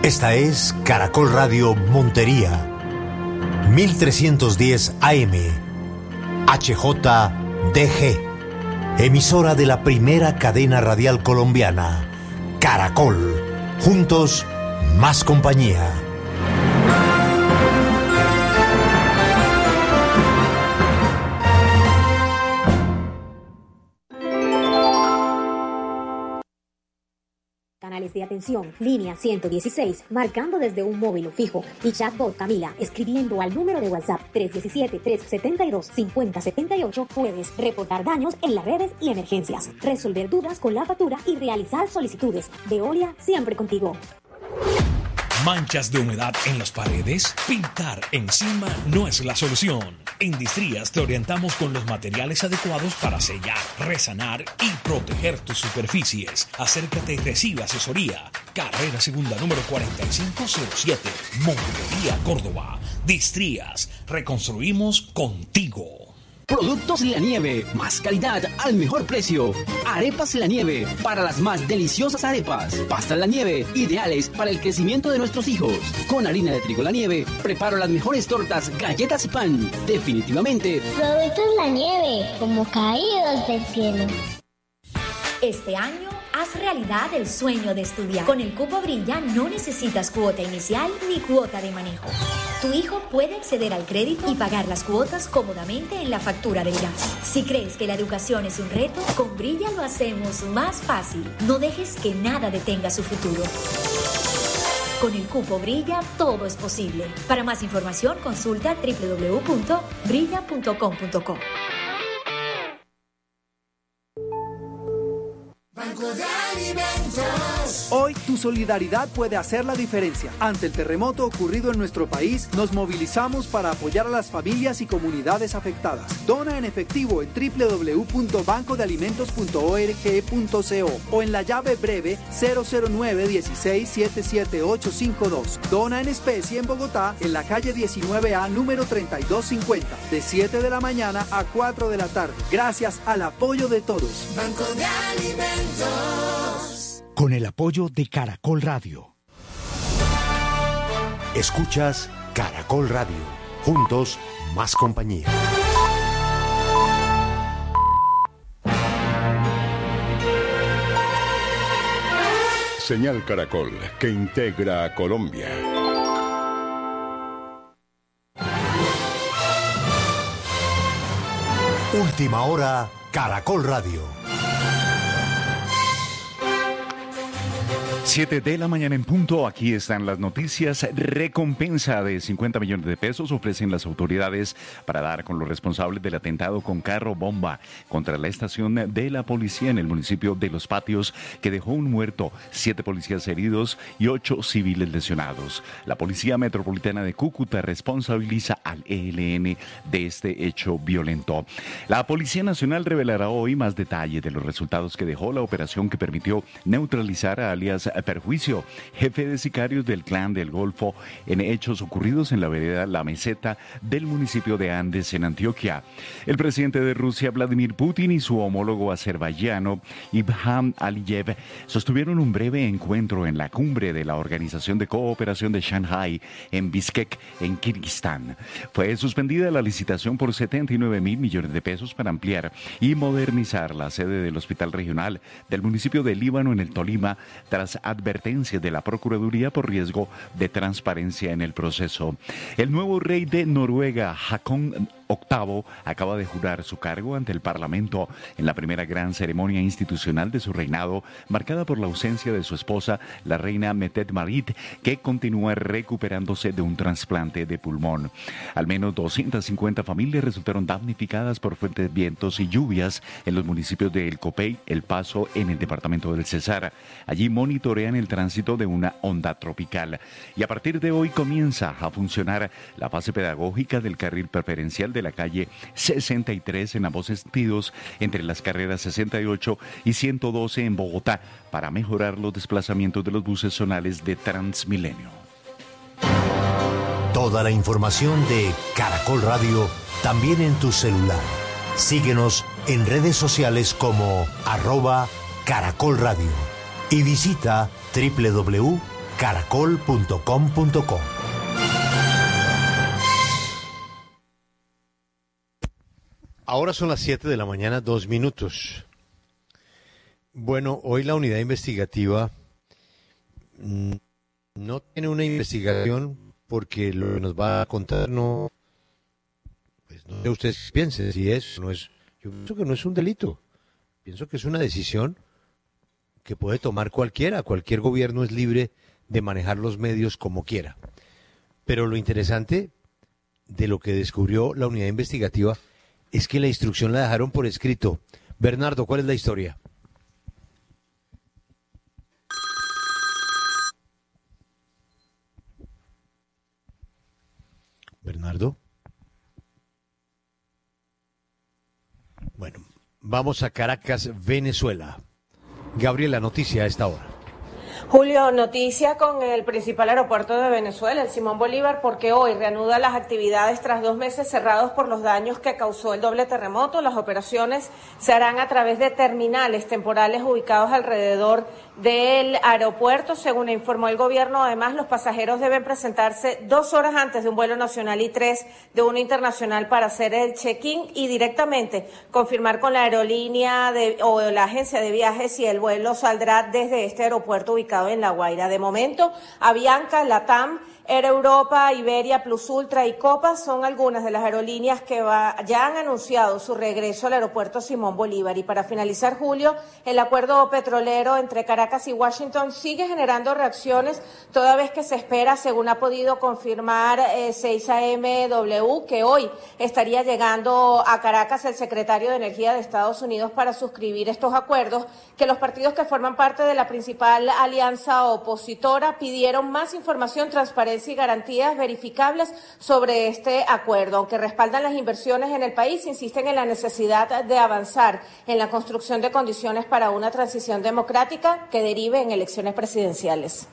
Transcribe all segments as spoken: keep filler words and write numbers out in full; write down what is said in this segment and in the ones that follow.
Esta es Caracol Radio Montería, mil trescientos diez A M, H J D G, emisora de la primera cadena radial colombiana, Caracol. Juntos, más compañía. Canales de atención, línea ciento dieciséis, marcando desde un móvil fijo, y chatbot Camila, escribiendo al número de WhatsApp tres uno siete, tres siete dos, cinco cero siete ocho, puedes reportar daños en las redes y emergencias, resolver dudas con la factura y realizar solicitudes. Veolia, siempre contigo. ¿Manchas de humedad en las paredes? Pintar encima no es la solución. En Distrías te orientamos con los materiales adecuados para sellar, resanar y proteger tus superficies. Acércate y recibe asesoría. Carrera Segunda número cuarenta y cinco cero siete, Montería, Córdoba. Distrías, reconstruimos contigo. Productos La Nieve, más calidad al mejor precio. Arepas La Nieve, para las más deliciosas arepas. Pasta La Nieve, ideales para el crecimiento de nuestros hijos. Con harina de trigo La Nieve, preparo las mejores tortas, galletas y pan. Definitivamente, Productos La Nieve, como caídos del cielo. Este año, haz realidad el sueño de estudiar. Con el Cupo Brilla no necesitas cuota inicial ni cuota de manejo. Tu hijo puede acceder al crédito y pagar las cuotas cómodamente en la factura del gas. Si crees que la educación es un reto, con Brilla lo hacemos más fácil. No dejes que nada detenga su futuro. Con el Cupo Brilla, todo es posible. Para más información, consulta doble u doble u doble u punto brilla punto com punto co. Banco de Alimentos. Hoy tu solidaridad puede hacer la diferencia. Ante el terremoto ocurrido en nuestro país, nos movilizamos para apoyar a las familias y comunidades afectadas. Dona en efectivo en doble u doble u doble u punto banco de alimentos punto org punto co o en la llave breve cero cero nueve uno seis siete siete ocho cinco dos. Dona en especie en Bogotá, en la calle diecinueve A, número treinta y dos cincuenta, de siete de la mañana a cuatro de la tarde. Gracias al apoyo de todos. Banco de Alimentos. Con el apoyo de Caracol Radio. Escuchas Caracol Radio. Juntos, más compañía. Señal Caracol, que integra a Colombia. Última hora, Caracol Radio. siete de la mañana en punto, aquí están las noticias. Recompensa de cincuenta millones de pesos ofrecen las autoridades para dar con los responsables del atentado con carro bomba contra la estación de la policía en el municipio de Los Patios, que dejó un muerto, siete policías heridos y ocho civiles lesionados. La Policía Metropolitana de Cúcuta responsabiliza al E L N de este hecho violento. La Policía Nacional revelará hoy más detalles de los resultados que dejó la operación que permitió neutralizar a alias Perjuicio, jefe de sicarios del Clan del Golfo, en hechos ocurridos en la vereda La Meseta del municipio de Andes, en Antioquia. El presidente de Rusia, Vladimir Putin, y su homólogo azerbaiyano, Ilham Aliyev, sostuvieron un breve encuentro en la cumbre de la Organización de Cooperación de Shanghái en Bishkek, en Kirguistán. Fue suspendida la licitación por setenta y nueve mil millones de pesos para ampliar y modernizar la sede del Hospital Regional del municipio de Líbano, en el Tolima, tras advertencias de la Procuraduría por riesgo de transparencia en el proceso. El nuevo rey de Noruega, Haakon octavo, acaba de jurar su cargo ante el Parlamento en la primera gran ceremonia institucional de su reinado, marcada por la ausencia de su esposa, la reina Mette-Marit, que continúa recuperándose de un trasplante de pulmón. Al menos doscientas cincuenta familias resultaron damnificadas por fuertes vientos y lluvias en los municipios de El Copey, El Paso, en el departamento del Cesar. Allí monitorean el tránsito de una onda tropical. Y a partir de hoy comienza a funcionar la fase pedagógica del carril preferencial de la calle sesenta y tres en ambos sentidos, entre las carreras sesenta y ocho y ciento doce en Bogotá, para mejorar los desplazamientos de los buses zonales de Transmilenio. Toda la información de Caracol Radio también en tu celular. Síguenos en redes sociales como arroba Caracol Radio y visita doble u doble u doble u punto caracol punto com punto co. Ahora son las siete de la mañana, dos minutos. Bueno, hoy la unidad investigativa mmm, no tiene una investigación porque lo que nos va a contar no, pues no sé ustedes piensen si es no es. Yo pienso que no es un delito. Pienso que es una decisión que puede tomar cualquiera. Cualquier gobierno es libre de manejar los medios como quiera. Pero lo interesante de lo que descubrió la unidad investigativa es que la instrucción la dejaron por escrito. Bernardo, ¿cuál es la historia? Bernardo. Bueno, vamos a Caracas, Venezuela. Gabriela, noticia a esta hora. Julio, noticia con el principal aeropuerto de Venezuela, el Simón Bolívar, porque hoy reanuda las actividades tras dos meses cerrados por los daños que causó el doble terremoto. Las operaciones se harán a través de terminales temporales ubicados alrededor del aeropuerto. Según informó el gobierno, además, los pasajeros deben presentarse dos horas antes de un vuelo nacional y tres de uno internacional para hacer el check-in y directamente confirmar con la aerolínea de, o la agencia de viajes si el vuelo saldrá desde este aeropuerto ubicado en La Guaira. De momento, Avianca, LATAM, Air Europa, Iberia, Plus Ultra y Copa son algunas de las aerolíneas que va, ya han anunciado su regreso al aeropuerto Simón Bolívar. Y para finalizar, Julio, el acuerdo petrolero entre Caracas y Washington sigue generando reacciones, toda vez que se espera, según ha podido confirmar eh, seis A M W, que hoy estaría llegando a Caracas el secretario de Energía de Estados Unidos para suscribir estos acuerdos, que los partidos que forman parte de la principal alianza opositora pidieron más información, transparencia y garantías verificables sobre este acuerdo. Aunque respaldan las inversiones en el país, insisten en la necesidad de avanzar en la construcción de condiciones para una transición democrática que derive en elecciones presidenciales.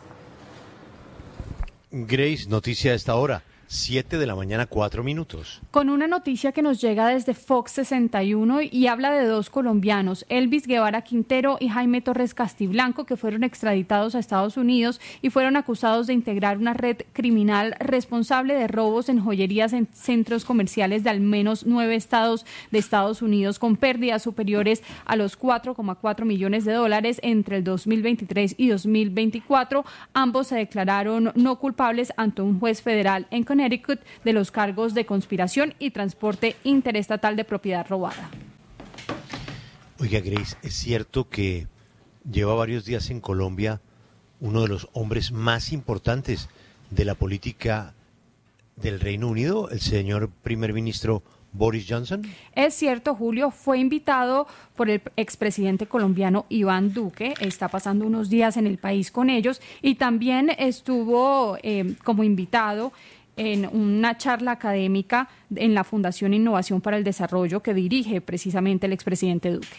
Grace, noticia a esta hora. siete de la mañana, cuatro minutos. Con una noticia que nos llega desde Fox sesenta y uno y habla de dos colombianos, Elvis Guevara Quintero y Jaime Torres Castiblanco, que fueron extraditados a Estados Unidos y fueron acusados de integrar una red criminal responsable de robos en joyerías en centros comerciales de al menos nueve estados de Estados Unidos, con pérdidas superiores a los cuatro coma cuatro millones de dólares entre el dos mil veintitrés y dos mil veinticuatro. Ambos se declararon no culpables ante un juez federal en Connecticut de los cargos de conspiración y transporte interestatal de propiedad robada. Oiga, Grace, ¿es cierto que lleva varios días en Colombia uno de los hombres más importantes de la política del Reino Unido, el señor primer ministro Boris Johnson? Es cierto, Julio, fue invitado por el expresidente colombiano Iván Duque, está pasando unos días en el país con ellos y también estuvo eh, como invitado en una charla académica en la Fundación Innovación para el Desarrollo que dirige precisamente el expresidente Duque.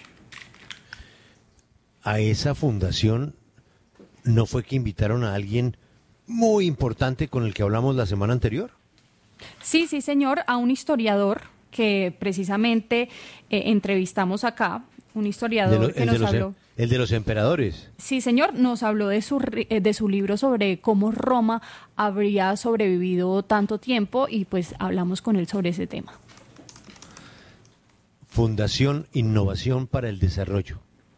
A esa fundación no fue que invitaron a alguien muy importante con el que hablamos la semana anterior. Sí, sí, señor, a un historiador que precisamente eh, entrevistamos acá, un historiador de lo, que nos los, habló. El de los emperadores. Sí, señor, nos habló de su, de su libro sobre cómo Roma habría sobrevivido tanto tiempo y pues hablamos con él sobre ese tema. Fundación Innovación para el Desarrollo.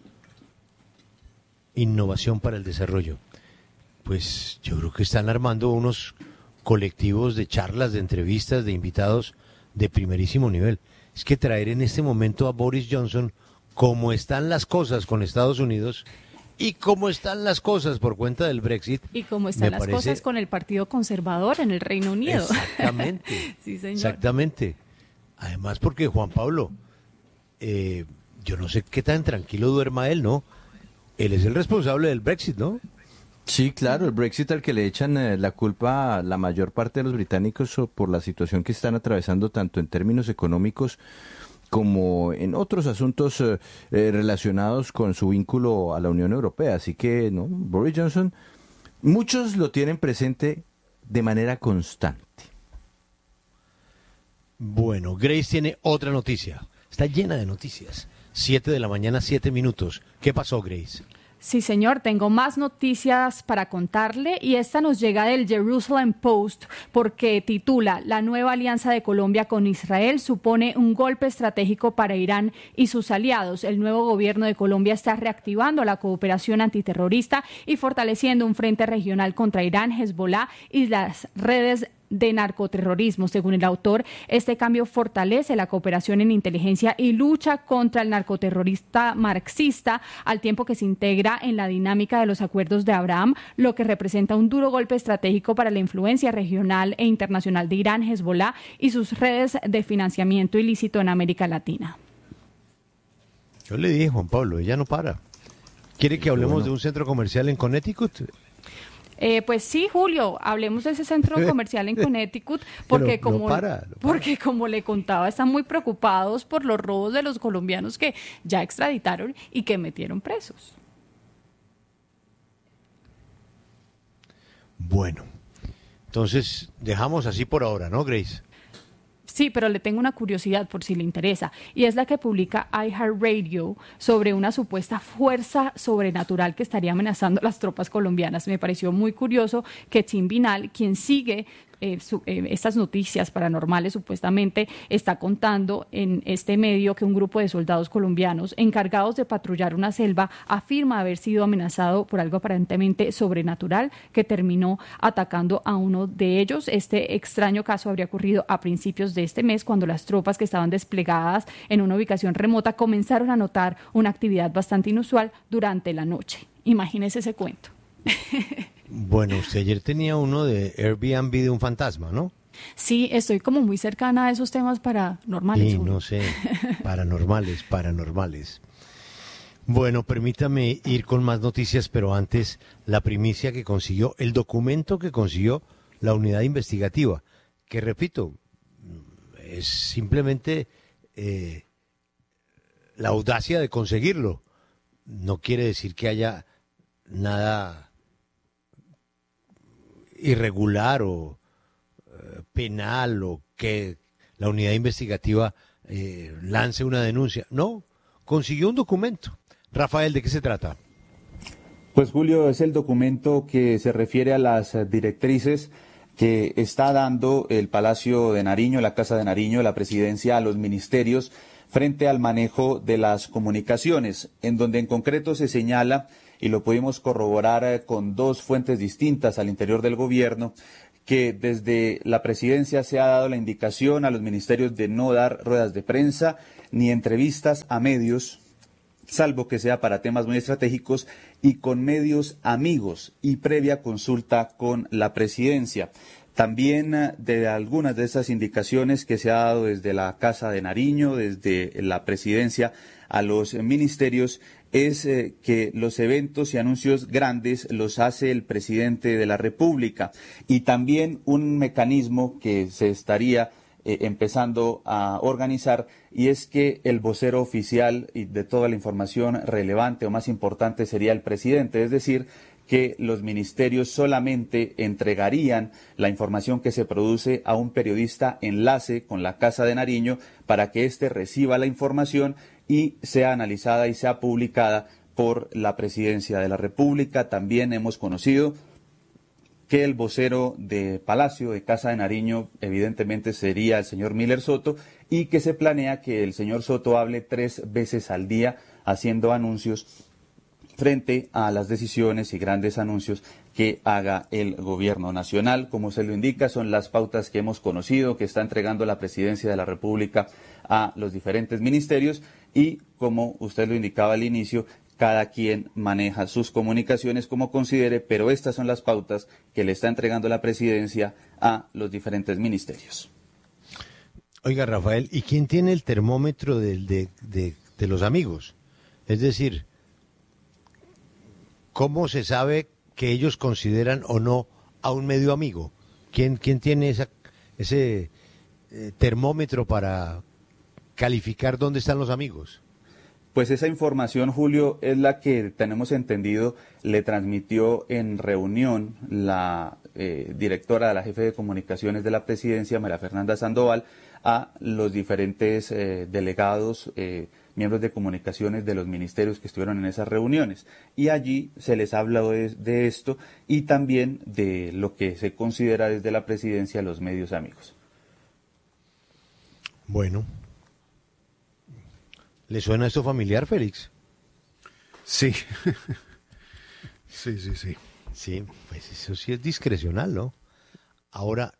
Innovación para el Desarrollo. Pues yo creo que están armando unos colectivos de charlas, de entrevistas, de invitados de primerísimo nivel. Es que traer en este momento a Boris Johnson, cómo están las cosas con Estados Unidos y cómo están las cosas por cuenta del Brexit. Y cómo están las parece... cosas con el Partido Conservador en el Reino Unido. Exactamente. Sí, señor. Exactamente. Además porque Juan Pablo, eh, yo no sé qué tan tranquilo duerma él, ¿no? Él es el responsable del Brexit, ¿no? Sí, claro, el Brexit al que le echan eh, la culpa a la mayor parte de los británicos por la situación que están atravesando tanto en términos económicos como en otros asuntos eh, eh, relacionados con su vínculo a la Unión Europea. Así que, ¿no? Boris Johnson, muchos lo tienen presente de manera constante. Bueno, Grace tiene otra noticia. Está llena de noticias. Siete de la mañana, siete minutos. ¿Qué pasó, Grace? Sí, señor, tengo más noticias para contarle y esta nos llega del Jerusalem Post porque titula La nueva alianza de Colombia con Israel supone un golpe estratégico para Irán y sus aliados. El nuevo gobierno de Colombia está reactivando la cooperación antiterrorista y fortaleciendo un frente regional contra Irán, Hezbollah y las redes de narcoterrorismo. Según el autor, este cambio fortalece la cooperación en inteligencia y lucha contra el narcoterrorista marxista, al tiempo que se integra en la dinámica de los acuerdos de Abraham, lo que representa un duro golpe estratégico para la influencia regional e internacional de Irán, Hezbollah y sus redes de financiamiento ilícito en América Latina. Yo le dije, Juan Pablo, ella no para. ¿Quiere que hablemos bueno. de un centro comercial en Connecticut? Eh, pues sí, Julio, hablemos de ese centro comercial en Connecticut, porque Pero, como no para, no para. porque como le contaba, están muy preocupados por los robos de los colombianos que ya extraditaron y que metieron presos. Bueno, entonces dejamos así por ahora, ¿no, Grace? Sí, pero le tengo una curiosidad por si le interesa, y es la que publica iHeartRadio sobre una supuesta fuerza sobrenatural que estaría amenazando a las tropas colombianas. Me pareció muy curioso que Tim Binal, quien sigue Eh, su, eh, estas noticias paranormales, supuestamente está contando en este medio que un grupo de soldados colombianos encargados de patrullar una selva afirma haber sido amenazado por algo aparentemente sobrenatural que terminó atacando a uno de ellos. Este extraño caso habría ocurrido a principios de este mes, cuando las tropas que estaban desplegadas en una ubicación remota comenzaron a notar una actividad bastante inusual durante la noche. Imagínese ese cuento. Bueno, usted ayer tenía uno de Airbnb de un fantasma, ¿no? Sí, estoy como muy cercana a esos temas paranormales. Sí, no sé, paranormales, paranormales. Bueno, permítame ir con más noticias, pero antes la primicia que consiguió, el documento que consiguió la unidad investigativa, que repito, es simplemente eh, la audacia de conseguirlo. No quiere decir que haya nada irregular o eh, penal o que la unidad investigativa eh, lance una denuncia. No, consiguió un documento. Rafael, ¿de qué se trata? Pues Julio, es el documento que se refiere a las directrices que está dando el Palacio de Nariño, la Casa de Nariño, la Presidencia a los ministerios frente al manejo de las comunicaciones, en donde en concreto se señala, y lo pudimos corroborar con dos fuentes distintas al interior del gobierno, que desde la presidencia se ha dado la indicación a los ministerios de no dar ruedas de prensa ni entrevistas a medios, salvo que sea para temas muy estratégicos y con medios amigos y previa consulta con la presidencia. También de algunas de esas indicaciones que se ha dado desde la Casa de Nariño, desde la presidencia a los ministerios, es eh, que los eventos y anuncios grandes los hace el presidente de la República, y también un mecanismo que se estaría eh, empezando a organizar, y es que el vocero oficial y de toda la información relevante o más importante sería el presidente, es decir, que los ministerios solamente entregarían la información que se produce a un periodista enlace con la Casa de Nariño para que éste reciba la información y sea analizada y sea publicada por la Presidencia de la República. También hemos conocido que el vocero de Palacio, de Casa de Nariño, evidentemente sería el señor Miller Soto, y que se planea que el señor Soto hable tres veces al día haciendo anuncios frente a las decisiones y grandes anuncios que haga el gobierno nacional. Como se lo indica, son las pautas que hemos conocido, que está entregando la Presidencia de la República a los diferentes ministerios, y como usted lo indicaba al inicio, cada quien maneja sus comunicaciones como considere, pero estas son las pautas que le está entregando la Presidencia a los diferentes ministerios. Oiga, Rafael, ¿y quién tiene el termómetro de, de, de, de los amigos? Es decir, ¿cómo se sabe que ellos consideran o no a un medio amigo? ¿Quién, quién tiene esa, ese eh, termómetro para calificar dónde están los amigos? Pues esa información, Julio, es la que tenemos entendido le transmitió en reunión la eh, directora de la jefe de comunicaciones de la Presidencia, María Fernanda Sandoval, a los diferentes eh, delegados, eh, miembros de comunicaciones de los ministerios que estuvieron en esas reuniones. Y allí se les ha hablado de, de esto y también de lo que se considera desde la presidencia los medios amigos. Bueno. ¿Le suena esto familiar, Félix? Sí. sí, sí, sí. Sí, pues eso sí es discrecional, ¿no? Ahora,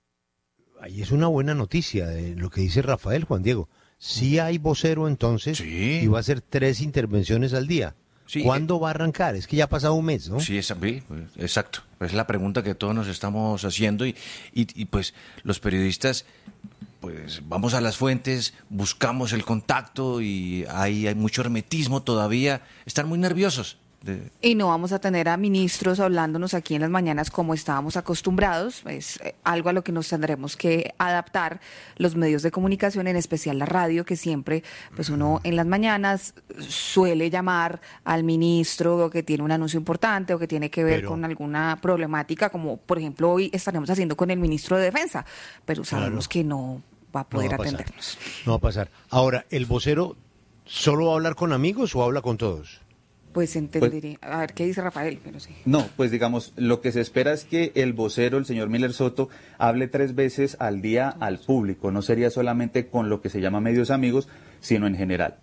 ahí es una buena noticia de lo que dice Rafael, Juan Diego. Sí hay vocero entonces sí. y va a hacer tres intervenciones al día. Sí, ¿Cuándo eh, va a arrancar? Es que ya ha pasado un mes, ¿no? Sí, es, exacto. Es la pregunta que todos nos estamos haciendo y, y, y pues los periodistas pues vamos a las fuentes, buscamos el contacto y ahí hay mucho hermetismo todavía. Están muy nerviosos. De... Y no vamos a tener a ministros hablándonos aquí en las mañanas como estábamos acostumbrados, es algo a lo que nos tendremos que adaptar los medios de comunicación, en especial la radio, que siempre pues uno en las mañanas suele llamar al ministro que tiene un anuncio importante o que tiene que ver pero... con alguna problemática, como por ejemplo hoy estaremos haciendo con el ministro de Defensa, pero sabemos claro. que no va a poder no va a atendernos. No va a pasar. Ahora, ¿el vocero solo va a hablar con amigos o habla con todos? Pues entendería. Pues, a ver, ¿qué dice Rafael? Pero sí. No, pues digamos, lo que se espera es que el vocero, el señor Miller Soto, hable tres veces al día al público. No sería solamente con lo que se llama medios amigos, sino en general.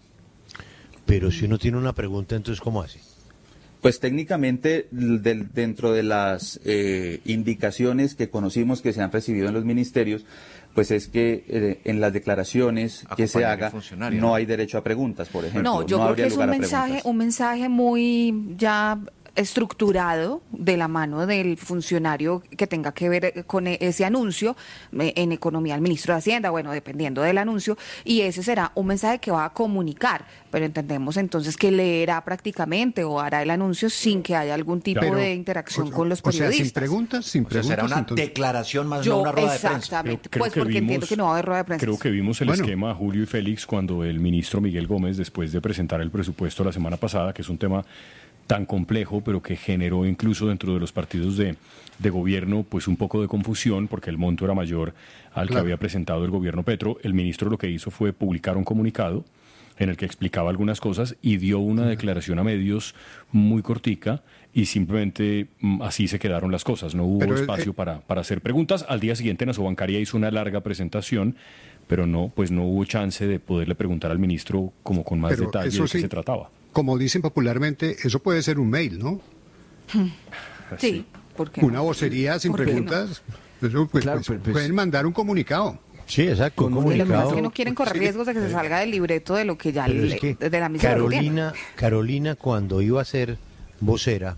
Pero si uno tiene una pregunta, entonces, ¿cómo hace? Pues técnicamente, de, dentro de las eh, indicaciones que conocimos que se han recibido en los ministerios, pues es que eh, en las declaraciones que se haga no hay derecho a preguntas, por ejemplo. No, yo no creo que es un mensaje, un mensaje muy ya estructurado de la mano del funcionario que tenga que ver con ese anuncio en economía, el ministro de Hacienda, bueno, dependiendo del anuncio, y ese será un mensaje que va a comunicar, pero entendemos entonces que leerá prácticamente o hará el anuncio sin que haya algún tipo pero, de interacción o, con los periodistas. O sea, sin preguntas, sin preguntas. O sea, será una entonces... declaración más Yo, no una rueda de prensa. Exactamente, pues porque vimos, entiendo que no va a haber rueda de prensa. Creo que vimos el bueno. esquema, Julio y Félix, cuando el ministro Miguel Gómez, después de presentar el presupuesto la semana pasada, que es un tema tan complejo, pero que generó incluso dentro de los partidos de, de gobierno pues un poco de confusión, porque el monto era mayor al claro. que había presentado el gobierno Petro. El ministro lo que hizo fue publicar un comunicado en el que explicaba algunas cosas y dio una declaración a medios muy cortica y simplemente así se quedaron las cosas. No hubo pero, espacio eh, para, para hacer preguntas. Al día siguiente Nasobancaria hizo una larga presentación, pero no, pues no hubo chance de poderle preguntar al ministro como con más detalle de qué sí. se trataba. Como dicen popularmente, eso puede ser un mail, ¿no? Sí, ¿por qué? Una vocería sin preguntas. No? Eso, pues, claro, pues, pues, pueden mandar un comunicado. Sí, exacto. Un comunicado. Es que no quieren correr riesgos de que se salga del libreto de lo que ya le, es que de la misma Carolina, Carolina, cuando iba a ser vocera,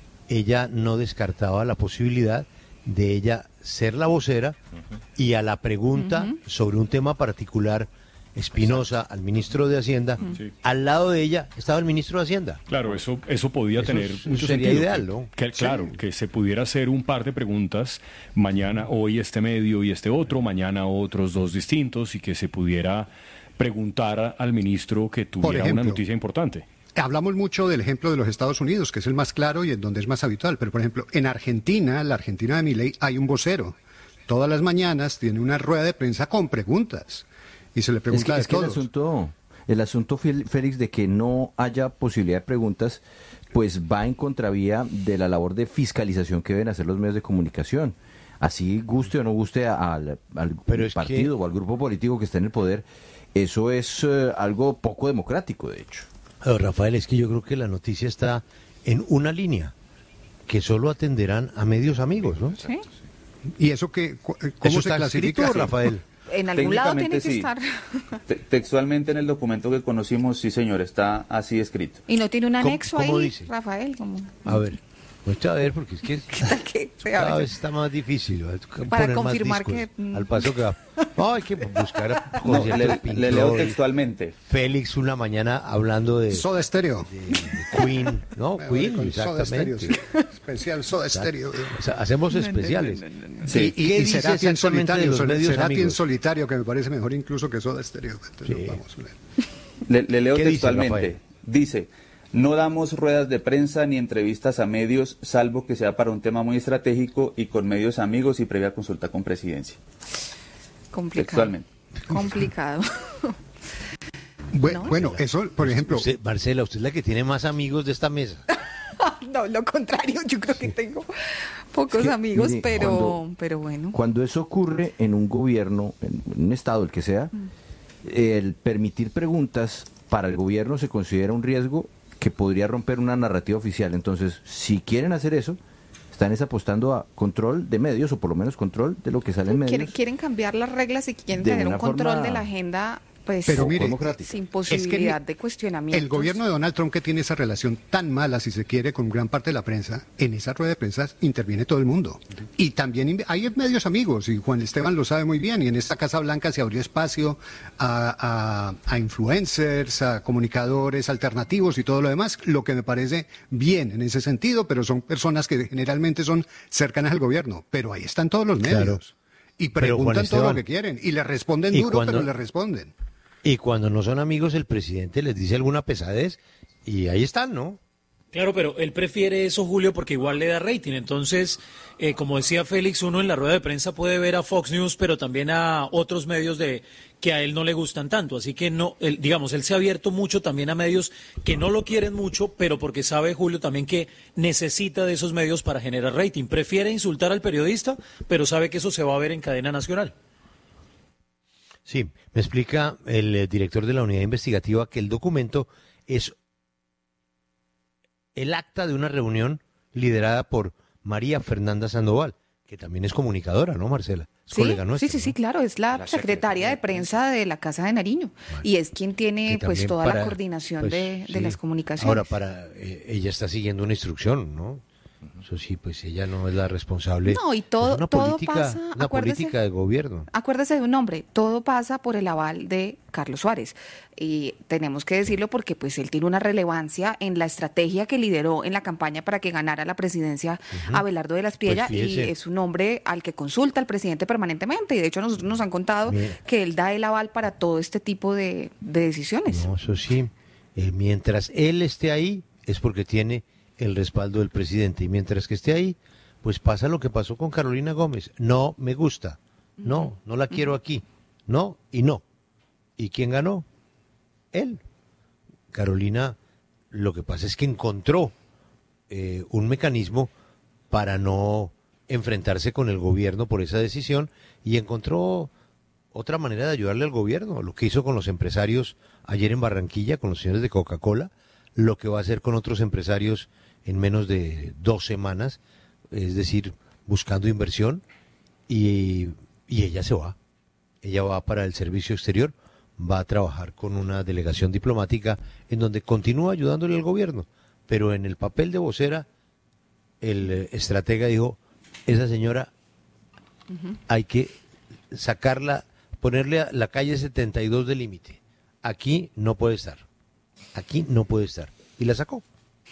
ella no descartaba la posibilidad de ella ser la vocera uh-huh. y a la pregunta uh-huh. sobre un tema particular Espinosa, al ministro de Hacienda, sí. al lado de ella estaba el ministro de Hacienda. Claro, eso eso podía eso tener es, mucho sería sentido. ideal, ¿no? Que, claro, sí. que se pudiera hacer un par de preguntas, mañana, hoy este medio y este otro, mañana otros dos distintos, y que se pudiera preguntar al ministro que tuviera ejemplo, una noticia importante. Hablamos mucho del ejemplo de los Estados Unidos, que es el más claro y en donde es más habitual, pero por ejemplo, en Argentina, la Argentina de Milei, hay un vocero. Todas las mañanas tiene una rueda de prensa con preguntas. Y se le pregunta es que, es que el asunto, el asunto, Félix, de que no haya posibilidad de preguntas, pues va en contravía de la labor de fiscalización que deben hacer los medios de comunicación. Así guste o no guste al, al partido que... o al grupo político que está en el poder, eso es uh, algo poco democrático, de hecho. Oh, Rafael, es que yo creo que la noticia está en una línea, que solo atenderán a medios amigos, ¿no? Sí. ¿Y eso qué, cómo ¿Eso se está clasifica, escrito, Rafael? En algún lado tiene que sí. estar. Te textualmente en el documento que conocimos, sí señor, está así escrito. ¿Y no tiene un anexo ¿Cómo, cómo ahí, dice? Rafael? ¿Cómo? A ver, pues a ver, porque es que ¿Qué? cada vez está más difícil. Para confirmar que... Al paso que va. No, hay que buscar a no, le, le leo textualmente. Félix una mañana hablando de... Soda Stereo. De, de Queen, ¿no? Queen, exactamente. Soda Stereo, sí. Especial Soda Stereo. O sea, hacemos especiales. No, no, no, no. Sí, y, y será en solitario, será en solitario, que me parece mejor incluso que Soda Stereo. Entonces, sí. vamos a leer. Le, le leo textualmente. Dice... dice No damos ruedas de prensa ni entrevistas a medios, salvo que sea para un tema muy estratégico y con medios amigos y previa consulta con presidencia. Complicado. Textualmente. Complicado. Bueno, ¿no? bueno, eso, por ejemplo... Usted, Marcela, usted es la que tiene más amigos de esta mesa. No, lo contrario, yo creo que tengo pocos Es que, amigos, mire, pero, cuando- pero bueno. Cuando eso ocurre en un gobierno, en un estado, el que sea, el permitir preguntas para el gobierno se considera un riesgo que podría romper una narrativa oficial. Entonces, si quieren hacer eso, están es apostando a control de medios, o por lo menos control de lo que sale en medios. Quieren, quieren cambiar las reglas y quieren de tener un una control forma- de la agenda, pues Pero mire, sin posibilidad es que de cuestionamiento. El gobierno de Donald Trump, que tiene esa relación tan mala, si se quiere, con gran parte de la prensa, en esa rueda de prensa interviene todo el mundo. Y también inv- hay medios amigos, y Juan Esteban lo sabe muy bien, y en esta Casa Blanca se abrió espacio a, a- a influencers, a comunicadores alternativos y todo lo demás, lo que me parece bien en ese sentido, pero son personas que generalmente son cercanas al gobierno. Pero ahí están todos los medios. Claro. Y Pero, Juan preguntan todo lo Esteban, que quieren, y le responden y duro, cuando- pero le responden. Y cuando no son amigos, el presidente les dice alguna pesadez y ahí están, ¿no? Claro, pero él prefiere eso, Julio, porque igual le da rating. Entonces, eh, como decía Félix, uno en la rueda de prensa puede ver a Fox News, pero también a otros medios de que a él no le gustan tanto. Así que no, él, digamos, él se ha abierto mucho también a medios que no lo quieren mucho, pero porque sabe, Julio, también que necesita de esos medios para generar rating. Prefiere insultar al periodista, pero sabe que eso se va a ver en cadena nacional. Sí, me explica el eh, director de la unidad investigativa que el documento es el acta de una reunión liderada por María Fernanda Sandoval, que también es comunicadora, ¿no, Marcela? Es Sí, colega nuestra. sí, sí, sí, claro, es la, La secretaria de prensa de la Casa de Nariño y es quien tiene Que pues también toda para- la coordinación pues, de, de sí. las comunicaciones. Ahora, para eh, ella está siguiendo una instrucción, ¿no? Eso sí, pues ella no es la responsable. No, y todo- Es una todo política, pasa, una acuérdese- política de gobierno. Acuérdese de un nombre, todo pasa por el aval de Carlos Suárez. Y tenemos que decirlo porque pues él tiene una relevancia en la estrategia que lideró en la campaña para que ganara la presidencia Ujú. Abelardo de la Espriella, Pues y fíjese. es un hombre al que consulta el presidente permanentemente. Y de hecho nosotros nos han contado Mira. que él da el aval para todo este tipo de, de decisiones. No, eso sí. Eh, mientras él esté ahí, es porque tiene el respaldo del presidente. Y mientras que esté ahí, pues pasa lo que pasó con Carolina Gómez. No me gusta. No, no la quiero aquí. No y no. ¿Y quién ganó? Él. Carolina, lo que pasa es que encontró eh, un mecanismo para no enfrentarse con el gobierno por esa decisión y encontró otra manera de ayudarle al gobierno, lo que hizo con los empresarios ayer en Barranquilla, con los señores de Coca-Cola, lo que va a hacer con otros empresarios en menos de dos semanas, es decir, buscando inversión, y, y ella se va. Ella va para el servicio exterior, va a trabajar con una delegación diplomática en donde continúa ayudándole al gobierno, pero en el papel de vocera, el eh, estratega dijo, esa señora hay que sacarla, ponerle a la calle setenta y dos de límite. Aquí no puede estar. Aquí no puede estar. Y la sacó.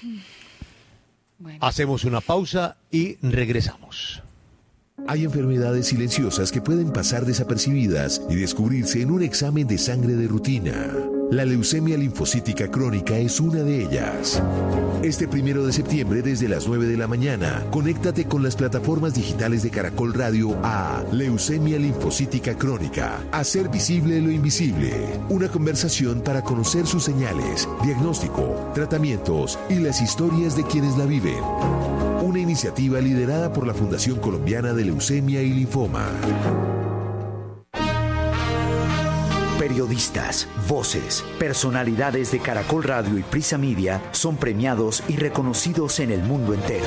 Bueno. Hacemos una pausa y regresamos. Hay enfermedades silenciosas que pueden pasar desapercibidas y descubrirse en un examen de sangre de rutina. La leucemia linfocítica crónica es una de ellas. Este primero de septiembre, desde las nueve de la mañana, conéctate con las plataformas digitales de Caracol Radio a Leucemia linfocítica crónica. Hacer visible lo invisible. Una conversación para conocer sus señales, diagnóstico, tratamientos y las historias de quienes la viven. Una iniciativa liderada por la Fundación Colombiana de Leucemia y Linfoma. Periodistas, voces, personalidades de Caracol Radio y Prisa Media son premiados y reconocidos en el mundo entero.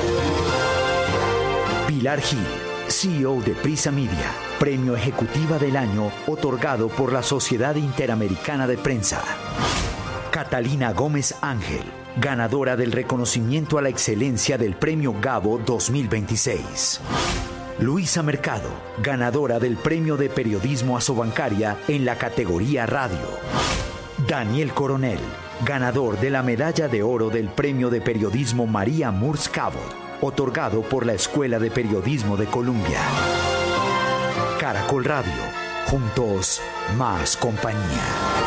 Pilar Gil, C E O de Prisa Media, Premio Ejecutiva del Año otorgado por la Sociedad Interamericana de Prensa. Catalina Gómez Ángel, ganadora del reconocimiento a la excelencia del Premio Gabo dos mil veintiséis. Luisa Mercado, ganadora del Premio de Periodismo Asobancaria en la categoría Radio. Daniel Coronel, ganador de la Medalla de Oro del Premio de Periodismo María Murs Cabot, otorgado por la Escuela de Periodismo de Columbia. Caracol Radio, juntos, más compañía.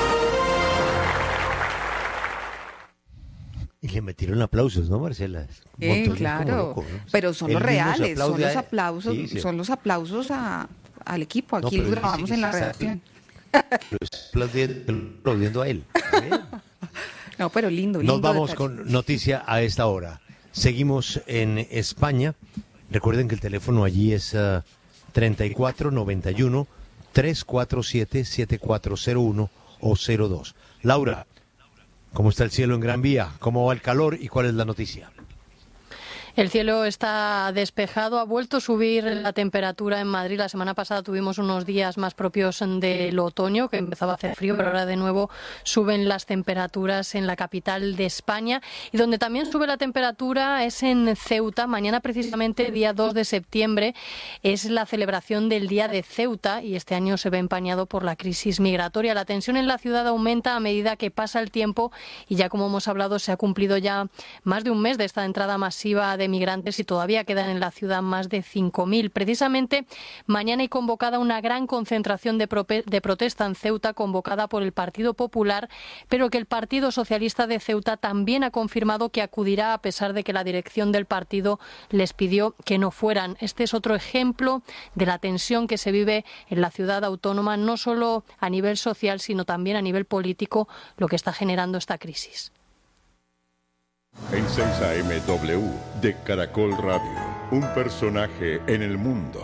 Y le metieron aplausos, ¿no, Marcela? Un Eh, montón, como claro, loco, ¿no? pero son Él los mismo se reales, aplaude son a los él. aplausos, Sí, sí. son los aplausos a, al equipo. No, Aquí pero los él grabamos dice en que la está- redacción. Lo estoy aplaudiendo a él. No, pero lindo, lindo. Nos vamos detalle. con noticia a esta hora. Seguimos en España. Recuerden que el teléfono allí es uh, treinta y cuatro noventa y uno, trescientos cuarenta y siete, setenta y cuatro cero uno o cero dos. Laura, ¿cómo está el cielo en Gran Vía? ¿Cómo va el calor y cuál es la noticia? El cielo está despejado, ha vuelto a subir la temperatura en Madrid. La semana pasada tuvimos unos días más propios del otoño, que empezaba a hacer frío, pero ahora de nuevo suben las temperaturas en la capital de España. Y donde también sube la temperatura es en Ceuta. Mañana, precisamente, día dos de septiembre, es la celebración del Día de Ceuta y este año se ve empañado por la crisis migratoria. La tensión en la ciudad aumenta a medida que pasa el tiempo y ya, como hemos hablado, se ha cumplido ya más de un mes de esta entrada masiva de de migrantes y todavía quedan en la ciudad más de cinco mil. Precisamente mañana hay convocada una gran concentración de, de protesta en Ceuta, convocada por el Partido Popular, pero que el Partido Socialista de Ceuta también ha confirmado que acudirá, a pesar de que la dirección del partido les pidió que no fueran. Este es otro ejemplo de la tensión que se vive en la ciudad autónoma, no solo a nivel social, sino también a nivel político, lo que está generando esta crisis. En seis A M W de Caracol Radio, un personaje en el mundo.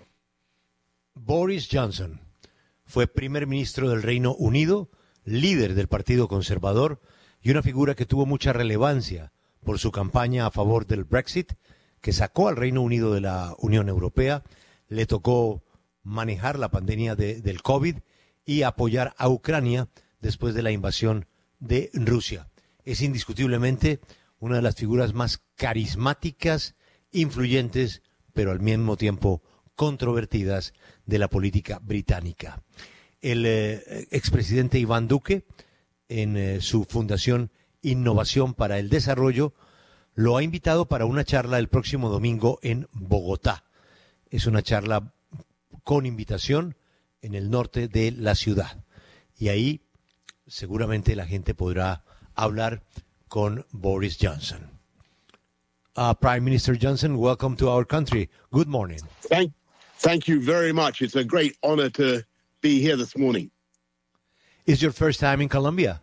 Boris Johnson fue primer ministro del Reino Unido, líder del Partido Conservador y una figura que tuvo mucha relevancia por su campaña a favor del Brexit, que sacó al Reino Unido de la Unión Europea. Le tocó manejar la pandemia de, del COVID y apoyar a Ucrania después de la invasión de Rusia. Es indiscutiblemente una de las figuras más carismáticas, influyentes, pero al mismo tiempo controvertidas de la política británica. El eh, expresidente Iván Duque, en eh, su fundación Innovación para el Desarrollo, lo ha invitado para una charla el próximo domingo en Bogotá. Es una charla con invitación en el norte de la ciudad. Y ahí seguramente la gente podrá hablar con Boris Johnson. Uh, Prime Minister Johnson, welcome to our country. Good morning. Thank, thank you very much. It's a great honor to be here this morning. Is your first time in Colombia?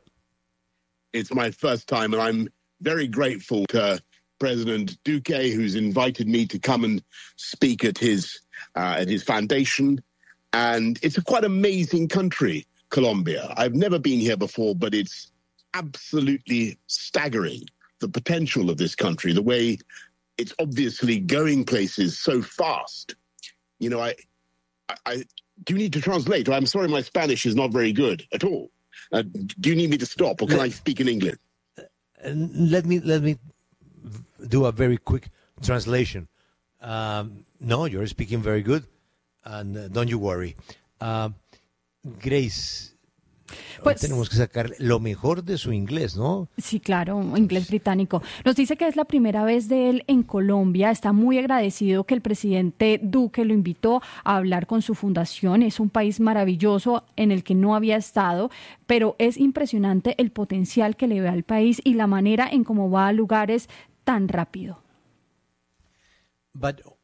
It's my first time, and I'm very grateful to President Duque, who's invited me to come and speak at his uh, at his foundation. And it's a quite amazing country, Colombia. I've never been here before, but it's absolutely staggering, the potential of this country, the way it's obviously going places so fast. You know, I, I, I do you need to translate? I'm sorry, my Spanish is not very good at all. Uh, do you need me to stop, or can I speak in English? Let me let me do a very quick translation. Um, no, you're speaking very good, and uh, don't you worry. Uh, Grace. Pues, tenemos que sacar lo mejor de su inglés, ¿no? Sí, claro, inglés británico. Nos dice que es la primera vez de él en Colombia. Está muy agradecido que el presidente Duque lo invitó a hablar con su fundación. Es un país maravilloso en el que no había estado, pero es impresionante el potencial que le ve al país y la manera en cómo va a lugares tan rápido. But